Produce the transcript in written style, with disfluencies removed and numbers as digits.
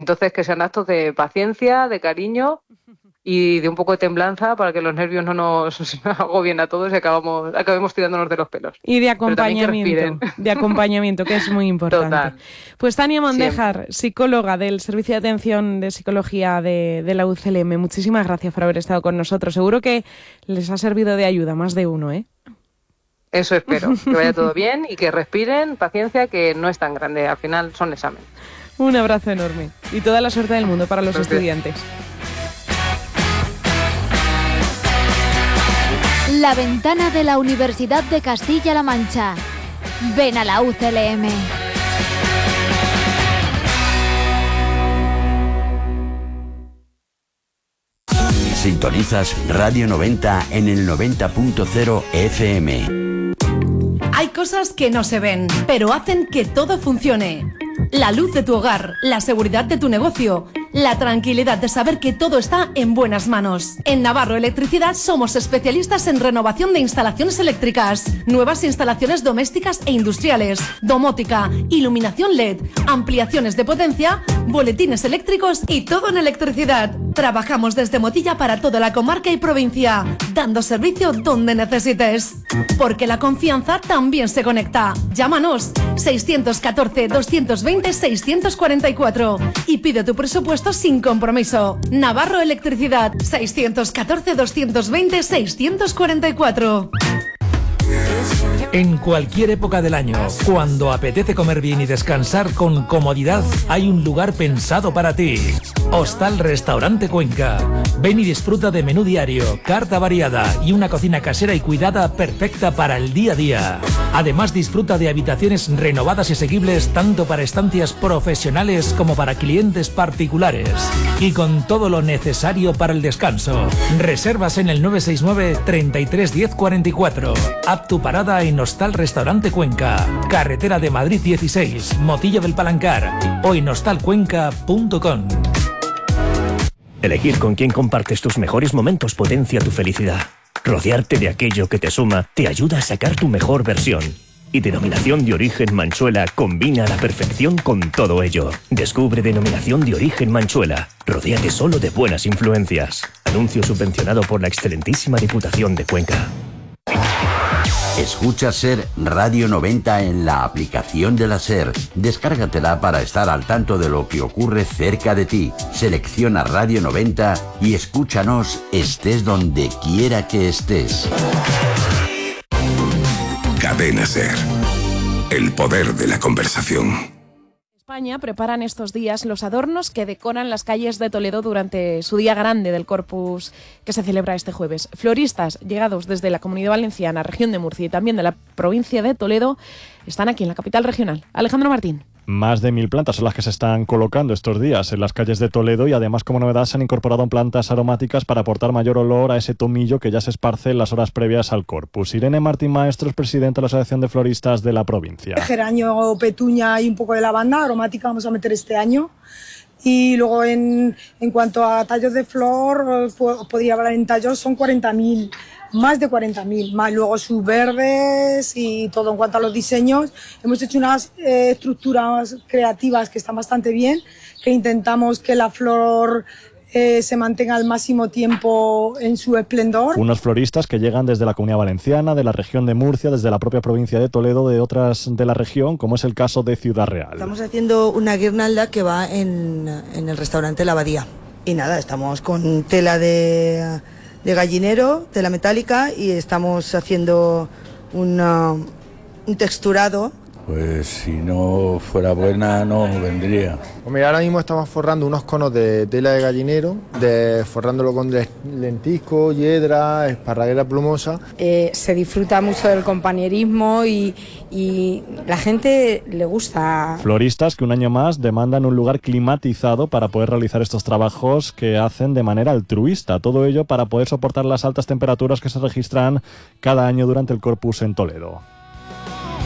Entonces, que sean actos de paciencia, de cariño y de un poco de temblanza para que los nervios no nos agobien a todos y acabemos tirándonos de los pelos. Y de acompañamiento, que es muy importante. Total. Pues Tania Mondejar, psicóloga del Servicio de Atención de Psicología de la UCLM, muchísimas gracias por haber estado con nosotros. Seguro que les ha servido de ayuda más de uno, ¿eh? Eso espero, que vaya todo bien y que respiren, paciencia, que no es tan grande, al final son exámenes. Un abrazo enorme y toda la suerte del mundo para los estudiantes. La ventana de la Universidad de Castilla-La Mancha. Ven a la UCLM. Sintonizas Radio 90 en el 90.0 FM. Hay cosas que no se ven, pero hacen que todo funcione. La luz de tu hogar, la seguridad de tu negocio, la tranquilidad de saber que todo está en buenas manos. En Navarro Electricidad somos especialistas en renovación de instalaciones eléctricas, nuevas instalaciones domésticas e industriales, domótica, iluminación LED, ampliaciones de potencia, boletines eléctricos y todo en electricidad. Trabajamos desde Motilla para toda la comarca y provincia, dando servicio donde necesites. Porque la confianza también se conecta. Llámanos 614-220-644 y pide tu presupuesto sin compromiso. Navarro Electricidad, 614-220-644. En cualquier época del año, cuando apetece comer bien y descansar con comodidad, hay un lugar pensado para ti. Hostal Restaurante Cuenca. Ven y disfruta de menú diario, carta variada y una cocina casera y cuidada perfecta para el día a día. Además, disfruta de habitaciones renovadas y asequibles tanto para estancias profesionales como para clientes particulares. Y con todo lo necesario para el descanso. Reservas en el 969 33 10 44. Haz tu parada en Hostal Restaurante Cuenca, carretera de Madrid 16, Motilla del Palancar, o en hostalcuenca.com. Elegir con quién compartes tus mejores momentos potencia tu felicidad. Rodearte de aquello que te suma te ayuda a sacar tu mejor versión. Y Denominación de Origen Manchuela combina a la perfección con todo ello. Descubre Denominación de Origen Manchuela. Rodéate solo de buenas influencias. Anuncio subvencionado por la excelentísima Diputación de Cuenca. Escucha SER Radio 90 en la aplicación de la SER. Descárgatela para estar al tanto de lo que ocurre cerca de ti. Selecciona Radio 90 y escúchanos estés donde quiera que estés. Cadena SER. El poder de la conversación. España preparan estos días los adornos que decoran las calles de Toledo durante su día grande del Corpus que se celebra este jueves. Floristas llegados desde la Comunidad Valenciana, región de Murcia y también de la provincia de Toledo están aquí en la capital regional. Alejandro Martín. Más de 1.000 plantas son las que se están colocando estos días en las calles de Toledo y además, como novedad, se han incorporado plantas aromáticas para aportar mayor olor a ese tomillo que ya se esparce en las horas previas al Corpus. Irene Martín Maestro es presidenta de la Asociación de Floristas de la provincia. Geranio, petuña y un poco de lavanda aromática vamos a meter este año. Y luego en cuanto a tallos de flor, podría hablar en tallos, son 40.000. Más de 40.000, más luego sus verdes y todo en cuanto a los diseños. Hemos hecho unas estructuras creativas que están bastante bien, que intentamos que la flor se mantenga al máximo tiempo en su esplendor. Unos floristas que llegan desde la Comunidad Valenciana, de la región de Murcia, desde la propia provincia de Toledo, de otras de la región, como es el caso de Ciudad Real. Estamos haciendo una guirnalda que va en el restaurante La Abadía. Y nada, estamos con tela de gallinero, tela metálica, y estamos haciendo un texturado. Pues si no fuera buena no vendría. Pues mira, ahora mismo estamos forrando unos conos de tela de gallinero, forrándolo con lentisco, hiedra, esparraguera plumosa. Se disfruta mucho del compañerismo y la gente le gusta. Floristas que un año más demandan un lugar climatizado para poder realizar estos trabajos que hacen de manera altruista. Todo ello para poder soportar las altas temperaturas que se registran cada año durante el Corpus en Toledo.